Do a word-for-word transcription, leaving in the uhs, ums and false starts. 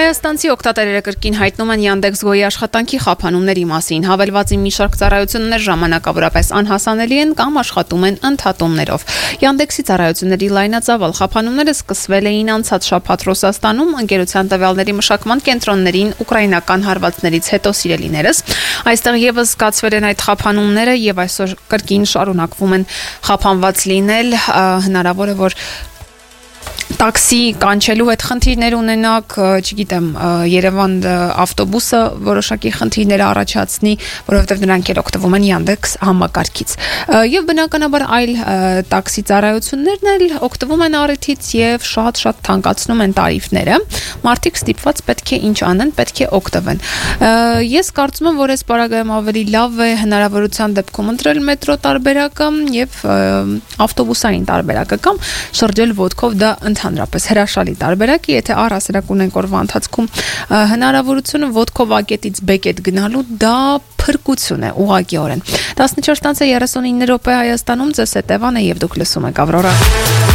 Հայաստանցի օգտատերերը կրկին հայտնում են Yandex.Go-ի աշխատանքի խափանումների մասին։ Հավելվածի մի շարք ծառայություններ ժամանակավորապես անհասանելի են կամ աշխատում են ընդհատումներով։ Yandex-ի ծառայությունների լայնածավալ խափանումները սկսվել էին անցած շաբաթ Ռուսաստանում ընկերության տվյալների մշակման կենտրոններին ուկրաինական հարվածներից հետո սիրելիներս։ Այստեղ եւս զգացվել են այդ խափանումները եւ այսօր կրկին շարունակվում են խափանված լինել։ Հնարավոր է, որ տաքսի կանչելու հետ խնդիրներ ունենաք, չգիտեմ, Երևան ավտոբուսը որոշակի խնդիրներ առաջացնի, որովհետև նրանք էլ օգտվում են Yandex համակարգից։ Եվ բնականաբար այլ տաքսի ծառայություններն էլ օգտվում են առիթից եւ շատ-շատ թանկացնում են տարիֆները։ Մարդիկ ստիպված պետք է ինչ անեն, պետք է օգտվեն։ Ես կարծում եմ, որ այս պարագայում ավելի լավ է հնարավորության դեպքում ընտրել մետրո տարբերակը եւ ավտոբուսային տարբերակը կամ շրջել ոտքով, դա ընդհանրապես հրաշալի տարբերակ է, եթե առհասարակ ունենք օրվա ընթացքում հնարավորությունը ոտքով ակետից բեկետ գնալու, դա փրկություն է ուղղակիորեն։ տասնչորս տասնինը րոպե Հայաստանում, ձեզ հետ Էվան է եւ դուք լսում եք Ավրորա։